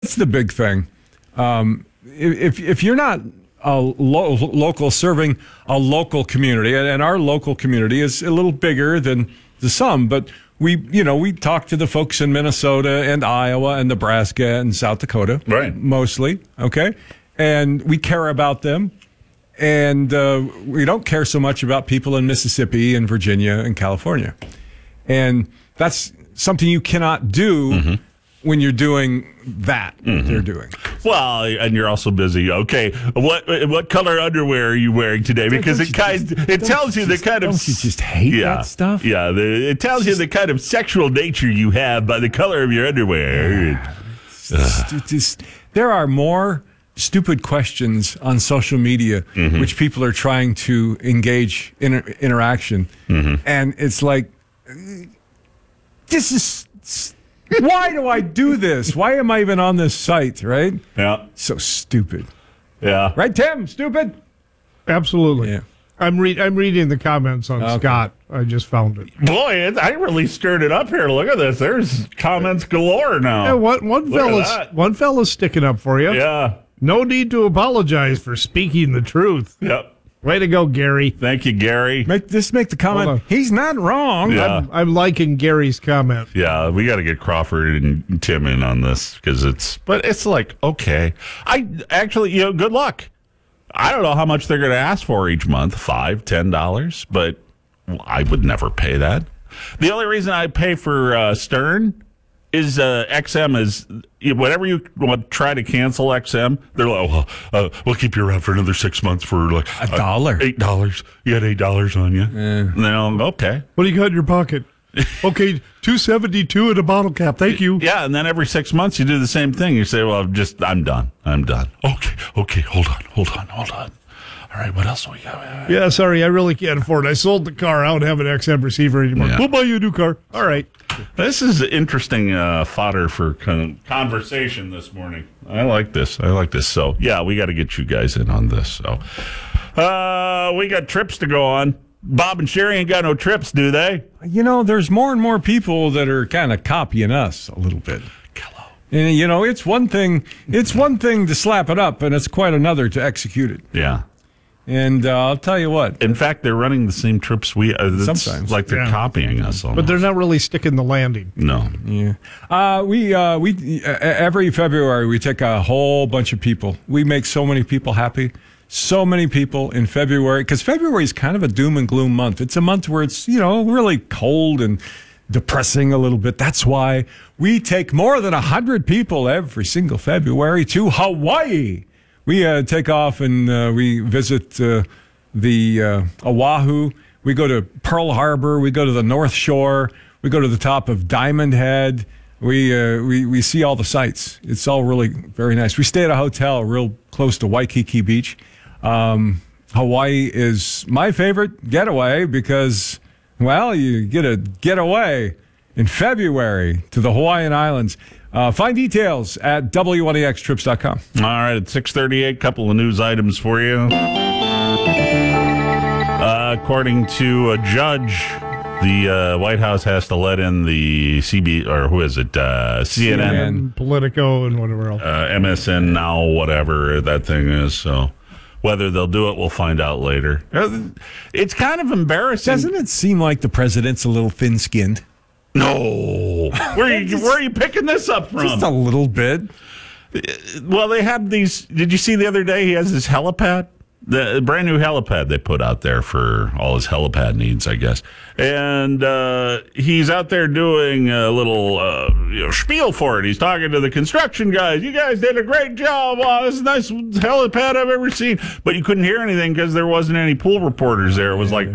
That's the big thing. If you're not a local serving a local community, and our local community is a little bigger than the some, but we talk to the folks in Minnesota and Iowa and Nebraska and South Dakota, right? Mostly, okay, and we care about them, and we don't care so much about people in Mississippi and Virginia and California, and that's something you cannot do. When you're doing that, they're doing. Well, and you're also busy. Okay, what color underwear are you wearing today? Because it tells you the kind of. Don't you just hate that stuff? Yeah, it tells you the kind of sexual nature you have by the color of your underwear. There are more stupid questions on social media which people are trying to engage in interaction, and it's like, this is. Why do I do this? Why am I even on this site, right? Yeah. So stupid. Yeah. Right, Tim? Stupid? Absolutely. Yeah. I'm reading the comments on Scott. I just found it. Boy, I really stirred it up here. Look at this. There's comments galore now. Yeah, one fella's sticking up for you. Yeah. No need to apologize for speaking the truth. Yep. Way to go, Gary. Thank you, Gary. Make the comment. He's not wrong. Yeah. I'm liking Gary's comment. Yeah, we got to get Crawford and Tim in on this because it's like, okay. I actually, good luck. I don't know how much they're going to ask for each month, $5, $10, but I would never pay that. The only reason I pay for Stern is XM is whenever you want to try to cancel XM, they're like, we'll keep you around for another 6 months for like $1, $8. You had $8 on you. And then I'm okay. What do you got in your pocket? Okay, $2.72 at a bottle cap. Thank you. Yeah, and then every 6 months you do the same thing. You say, well, I'm done. Okay, hold on. All right, what else do we got? Yeah, sorry, I really can't afford it. I sold the car. I don't have an XM receiver anymore. Yeah. We'll buy you a new car. All right. This is interesting fodder for conversation this morning. I like this. So, yeah, we got to get you guys in on this. So, we got trips to go on. Bob and Sherry ain't got no trips, do they? There's more and more people that are kind of copying us a little bit. And, it's one thing to slap it up, and it's quite another to execute it. Yeah. And I'll tell you what. In fact, they're running the same trips we sometimes. Like they're copying us almost. But they're not really sticking the landing. No. Yeah. We every February we take a whole bunch of people. We make so many people happy. So many people in February, because February is kind of a doom and gloom month. It's a month where it's, really cold and depressing a little bit. That's why we take more than 100 people every single February to Hawaii. We take off and we visit the Oahu. We go to Pearl Harbor. We go to the North Shore. We go to the top of Diamond Head. We see all the sights. It's all really very nice. We stay at a hotel real close to Waikiki Beach. Hawaii is my favorite getaway because, well, you get a getaway in February to the Hawaiian Islands. Find details at WNEXtrips.com. All right, at 6:38, couple of news items for you. According to a judge, the White House has to let in the CNN, Politico, and whatever else. MSN Now, whatever that thing is. So whether they'll do it, we'll find out later. It's kind of embarrassing. Doesn't it seem like the president's a little thin-skinned? No. Where are you picking this up from? Just a little bit. Well, they have these. Did you see the other day he has his helipad? The brand new helipad they put out there for all his helipad needs, I guess. And he's out there doing a little spiel for it. He's talking to the construction guys. You guys did a great job. Wow, this is the nice helipad I've ever seen. But you couldn't hear anything because there wasn't any pool reporters there. It was like,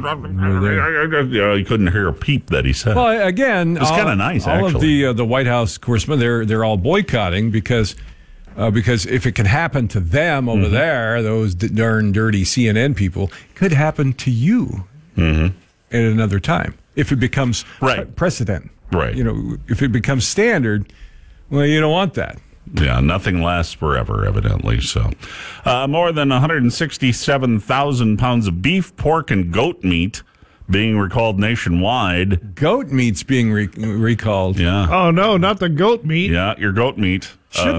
you couldn't hear a peep that he said. Well, again, it's kind of nice, all actually. of the White House correspondents, they're all boycotting because if it can happen to them over there, those darn dirty CNN people, it could happen to you at another time if it becomes precedent. Right. If it becomes standard, well, you don't want that. Yeah, nothing lasts forever, evidently. So, more than 167,000 pounds of beef, pork, and goat meat being recalled nationwide. Goat meat's being recalled. Yeah. Oh, no, not the goat meat. Yeah, your goat meat. Shouldn't